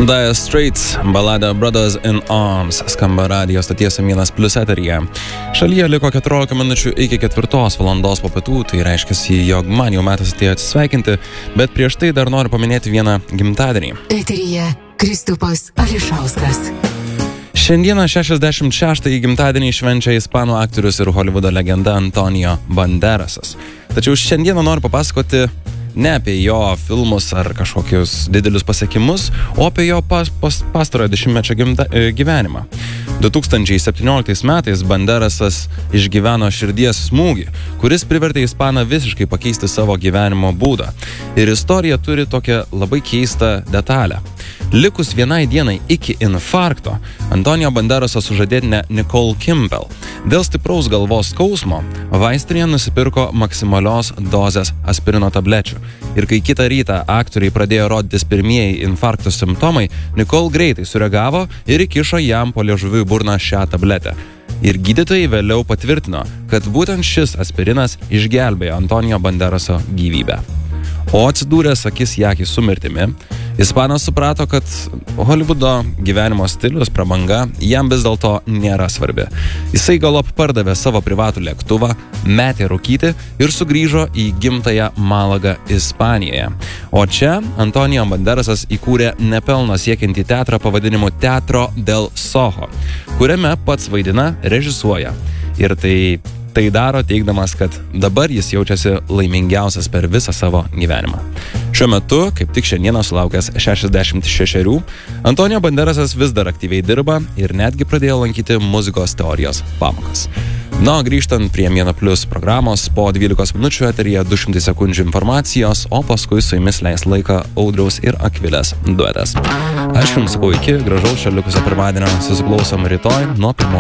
Dire Straits, balada Brothers in Arms skamba radijo stoties Vienas+ eteryje. Šalyje liko 14 minučių iki 4 valandos po pietų, tai reiškia, jog man jau metas atėjo atsisveikinti, bet prieš tai dar noriu paminėti vieną gimtadienį. Eteryje Kristupas Ališauskas. Šiandieną 66-ąjį gimtadienį švenčia ispanų aktorius ir Holivudo legenda Antonio Banderasas. Tačiau šiandieną noriu papasakoti ne apie jo filmus ar kažkokius didelius pasiekimus, o apie jo pastarojo dešimtmečio gyvenimą. 2017 metais Banderasas išgyveno širdies smūgį, kuris privertė ispaną visiškai pakeisti savo gyvenimo būdą. Ir istorija turi tokią labai keistą detalę. Likus vienai dienai iki infarkto, Antonio Banderasas sužadėtinė Nicole Kimball dėl stipraus galvos skausmo vaistinėje nusipirko maksimalios dozės aspirino tablečių. Ir kai kitą rytą aktoriai pradėjo rodytis pirmieji infarkto simptomai, Nicole greitai sureagavo ir įkišo jam po liežuviu į burną šią tabletę. Ir gydytojai vėliau patvirtino, kad būtent šis aspirinas išgelbėjo Antonio Banderaso gyvybę. O atsidūręs akis į akį su mirtimi, ispanas suprato, kad Holivudo gyvenimo stilius, prabanga jam vis dėlto nėra svarbi. Jisai galop pardavė savo privatų lėktuvą, metė rūkyti ir sugrįžo į gimtąją Malagą Ispanijoje. O čia Antonio Banderasas įkūrė nepelno siekiantį teatrą pavadinimu Teatro del Soho, kuriame pats vaidina, režisuoja. Ir tai daro teigdamas, kad dabar jis jaučiasi laimingiausias per visą savo gyvenimą. Šiuo metu, kaip tik šiandieną sulaukęs 66, Antonio Banderasas vis dar aktyviai dirba ir netgi pradėjo lankyti muzikos teorijos pamokas. Na, grįžtant prie Vienas+ programos, po 12 minučių eteryje 200 sekundžių informacijos, o paskui su jumis leis laiką Audriaus ir Akvilės duetas. Aš jums sakau iki, gražaus čia likusio pirmadienio, susiklausom rytoj nuo 1